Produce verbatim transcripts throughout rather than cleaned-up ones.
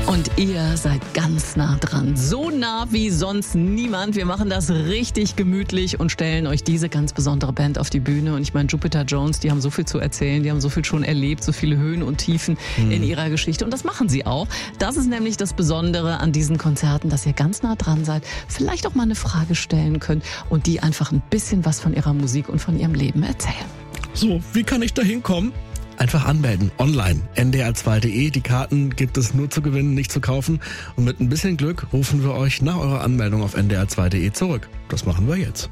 Und ihr seid ganz nah dran. So nah wie sonst niemand. Wir machen das richtig gemütlich und stellen euch diese ganz besondere Band auf die Bühne. Und ich meine, Jupiter Jones, die haben so viel zu erzählen, die haben so viel schon erlebt, so viele Höhen und Tiefen mhm. in ihrer Geschichte. Und das machen sie auch. Das ist nämlich das Besondere an diesen Konzerten, dass ihr ganz nah dran seid, vielleicht auch mal eine Frage stellen könnt und die einfach ein bisschen was von ihrer Musik und von ihrem Leben erzählen. So, wie kann ich da hinkommen? Einfach anmelden, online, n d r zwei punkt d e. Die Karten gibt es nur zu gewinnen, nicht zu kaufen. Und mit ein bisschen Glück rufen wir euch nach eurer Anmeldung auf n d r zwei punkt d e zurück. Das machen wir jetzt.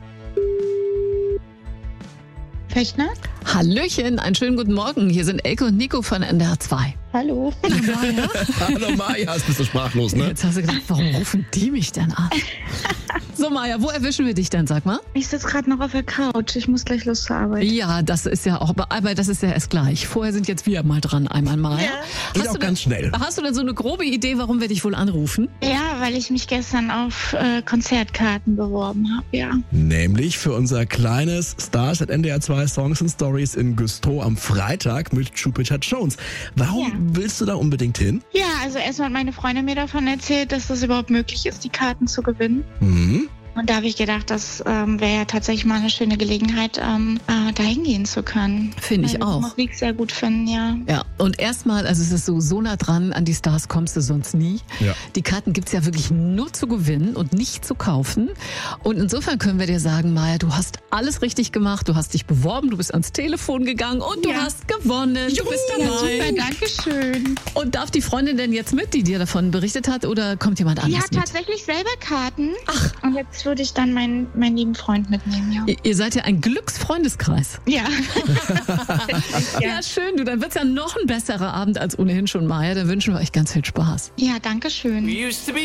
Fechner? Hallöchen, einen schönen guten Morgen. Hier sind Elke und Nico von N D R zwei. Hallo. Hallo Maja. Hallo Maja, jetzt bist du sprachlos, ne? Jetzt hast du gedacht, warum rufen die mich denn an? So Maja, wo erwischen wir dich denn, sag mal? Ich sitze gerade noch auf der Couch. Ich muss gleich los zur Arbeit. Ja, das ist ja auch, aber das ist ja erst gleich. Vorher sind jetzt wir mal dran, einmal mal. Ja. Geht Hast auch du ganz denn, schnell. Hast du denn so eine grobe Idee, warum wir dich wohl anrufen? Ja, weil ich mich gestern auf äh, Konzertkarten beworben habe, ja. Nämlich für unser kleines Stars at N D R zwei Songs and Stories in Güstrow am Freitag mit Jupiter Jones. Warum Ja. willst du da unbedingt hin? Ja, also erstmal hat meine Freundin mir davon erzählt, dass das überhaupt möglich ist, die Karten zu gewinnen. Mhm. Und da habe ich gedacht, das ähm, wäre ja tatsächlich mal eine schöne Gelegenheit, ähm, äh, da hingehen zu können. Finde ich Weil auch. die Musik sehr gut finden, ja. Ja, und erstmal, also es ist so, so nah dran, an die Stars kommst du sonst nie. Ja. Die Karten gibt's ja wirklich nur zu gewinnen und nicht zu kaufen. Und insofern können wir dir sagen, Maja, du hast alles richtig gemacht, du hast dich beworben, du bist ans Telefon gegangen und du Ja. hast gewonnen. Du bist Ja, dabei. super, danke schön. Und darf die Freundin denn jetzt mit, die dir davon berichtet hat, oder kommt jemand Die anderes hat mit? tatsächlich selber Karten. Ach. Und jetzt würde ich dann meinen, meinen lieben Freund mitnehmen, ja. Ihr, ihr seid ja ein Glücksfreundeskreis. Ja. Ja, schön, du, dann wird's ja noch ein besserer Abend als ohnehin schon, Maja. Dann wünschen wir euch ganz viel Spaß. Ja, danke schön. We used to be